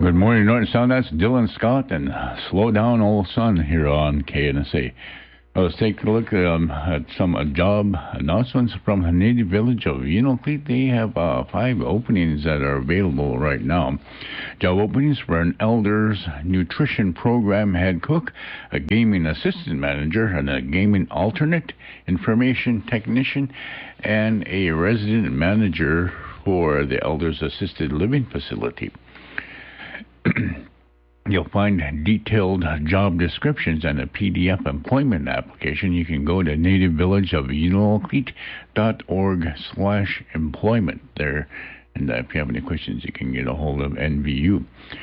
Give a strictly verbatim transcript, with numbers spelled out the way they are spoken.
Good morning, North Sound. That's Dylan Scott and Slow Down Old Sun here on K N S A. Let's take a look um, at some uh, job announcements from the native village of Unalakleet. They have uh, five openings that are available right now. Job openings for an elders nutrition program head cook, a gaming assistant manager, and a gaming alternate, information technician, and a resident manager for the elders assisted living facility. You'll find detailed job descriptions and a P D F employment application. You can go to native village of unalakleet dot org slash employment there. And uh, if you have any questions, you can get a hold of N V U.